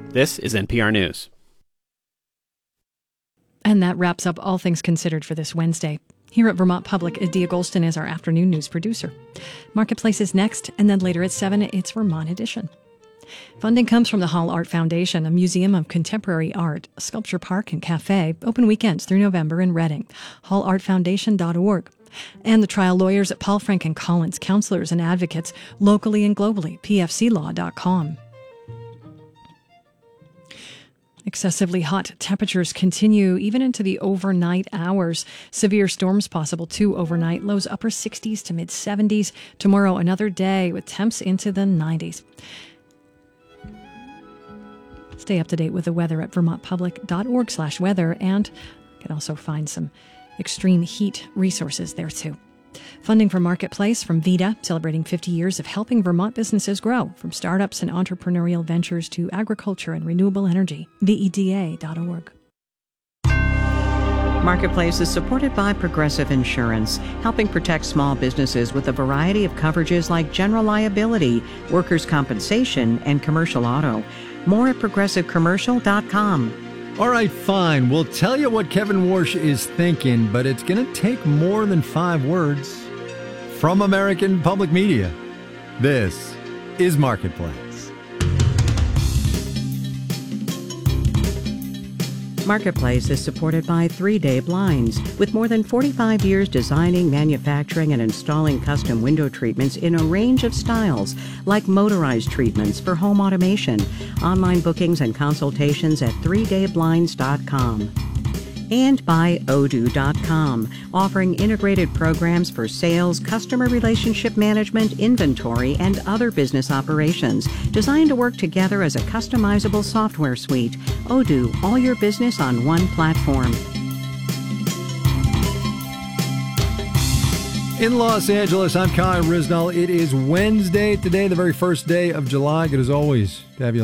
This is NPR News. And that wraps up All Things Considered for this Wednesday. Here at Vermont Public, Adia Golston is our afternoon news producer. Marketplace is next, and then later at 7, it's Vermont Edition. Funding comes from the Hall Art Foundation, a museum of contemporary art, sculpture park and cafe, open weekends through November in Reading. hallartfoundation.org. And the trial lawyers at Paul Frank and Collins, counselors and advocates, locally and globally, pfclaw.com. Excessively hot temperatures continue even into the overnight hours. Severe storms possible too overnight. Lows upper 60s to mid 70s. Tomorrow another day with temps into the 90s. Stay up to date with the weather at vermontpublic.org/weather, and you can also find some extreme heat resources there too. Funding for Marketplace from VITA, celebrating 50 years of helping Vermont businesses grow, from startups and entrepreneurial ventures to agriculture and renewable energy. VEDA.org. Marketplace is supported by Progressive Insurance, helping protect small businesses with a variety of coverages like general liability, workers' compensation, and commercial auto. More at progressivecommercial.com. All right, fine. We'll tell you what Kevin Warsh is thinking, but it's going to take more than 5 words. From American Public Media, this is Marketplace. Marketplace is supported by 3 Day Blinds. With more than 45 years designing, manufacturing, and installing custom window treatments in a range of styles, like motorized treatments for home automation. Online bookings and consultations at 3dayblinds.com. And by Odoo.com, offering integrated programs for sales, customer relationship management, inventory, and other business operations, designed to work together as a customizable software suite. Odoo, all your business on one platform. In Los Angeles, I'm Kai Risnall. It is Wednesday today, the very first day of July. Good as always to have you